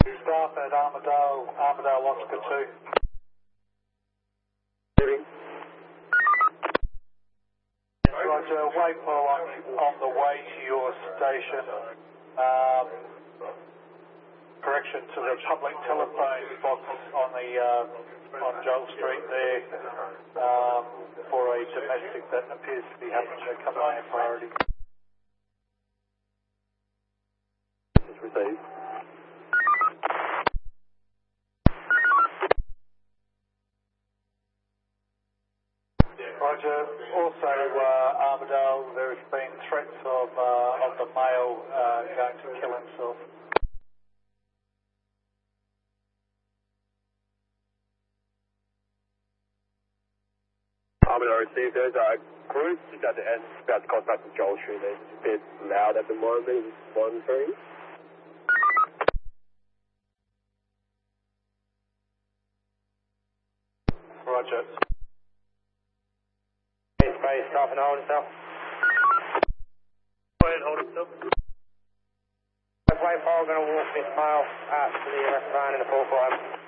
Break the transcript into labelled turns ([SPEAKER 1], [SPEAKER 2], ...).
[SPEAKER 1] Staff at Armadale Oscar 2. Roger, Waypole on the way to your station. Correction to the public telephone box on Joel Street there for a domestic that appears to be having to come on priority.
[SPEAKER 2] This is received.
[SPEAKER 1] Roger. Also, Armadale, there has been threats of the male going to kill himself.
[SPEAKER 2] Armadale received. There's a group just at the end, about to contact the Joel Street. It's a bit loud at the moment. Monitoring.
[SPEAKER 1] Roger.
[SPEAKER 2] Space, stop and hold himself. Go ahead, hold himself.
[SPEAKER 3] Waypole going to walk this mile past the restaurant in the forecourt.